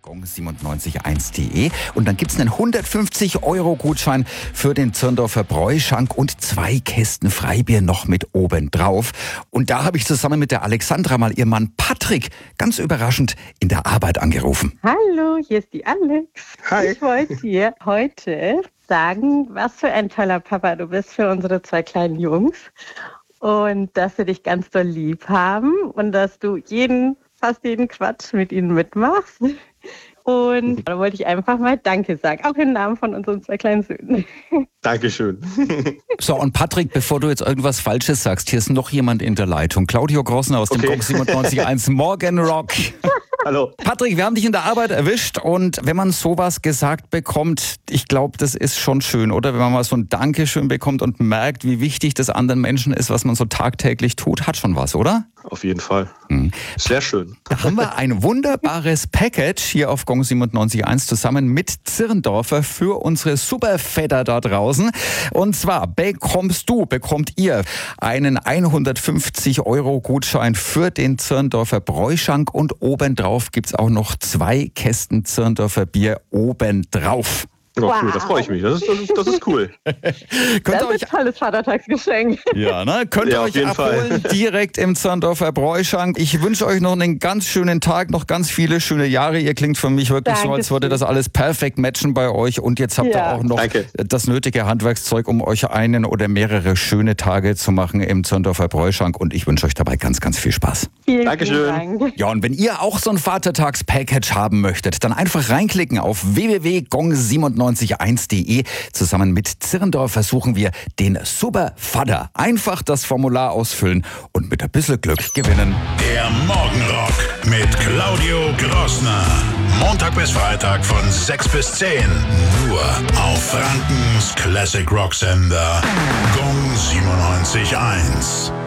gong971.de und dann gibt's einen 150-Euro-Gutschein für den Zirndorfer Bräuschank und 2 Kästen Freibier noch mit oben drauf. Und da habe ich zusammen mit der Alexandra mal ihren Mann Patrick ganz überraschend in der Arbeit angerufen. Hallo, hier ist die Alex. Hi. Ich wollte dir heute sagen, was für ein toller Papa du bist für unsere 2 kleinen Jungs und dass wir dich ganz doll lieb haben und dass du fast jeden Quatsch mit ihnen mitmachst. Und da wollte ich einfach mal Danke sagen, auch im Namen von unseren 2 kleinen Söhnen. Dankeschön. So, und Patrick, bevor du jetzt irgendwas Falsches sagst, hier ist noch jemand in der Leitung. Claudio Grossner aus dem Okay. Gong 97.1 Morgen Rock. Hallo. Patrick, wir haben dich in der Arbeit erwischt und wenn man sowas gesagt bekommt, ich glaube, das ist schon schön, oder? Wenn man mal so ein Dankeschön bekommt und merkt, wie wichtig das anderen Menschen ist, was man so tagtäglich tut, hat schon was, oder? Auf jeden Fall. Sehr schön. Da haben wir ein wunderbares Package hier auf Gong 97.1 zusammen mit Zirndorfer für unsere Superväter da draußen. Und zwar bekommt ihr einen 150-Euro-Gutschein für den Zirndorfer Bräuschank und obendrauf gibt's auch noch 2 Kästen Zirndorfer Bier obendrauf. Oh, cool, da freue ich mich. Das ist cool. Könnt Das ist ein tolles Vatertagsgeschenk. Ja, ne? Könnt ihr Ja, auf euch jeden abholen, direkt im Zirndorfer Bräuschank. Ich wünsche euch noch einen ganz schönen Tag, noch ganz viele schöne Jahre. Ihr klingt für mich wirklich so, als würde das alles perfekt matchen bei euch. Und jetzt habt ihr auch noch Danke. das nötige Handwerkszeug, um euch einen oder mehrere schöne Tage zu machen im Zirndorfer Bräuschank. Und ich wünsche euch dabei ganz, ganz viel Spaß. Vielen Dankeschön. Dank. Ja, und wenn ihr auch so ein Vatertags-Package haben möchtet, dann einfach reinklicken auf www.gong971.de. Zusammen mit Zirndorf versuchen wir den Supervater. Einfach das Formular ausfüllen und mit ein bisschen Glück gewinnen. Der Morgenrock mit Claudio Grossner. Montag bis Freitag von 6 bis 10. Nur auf Frankens Classic Rock Sender Gong 97.1.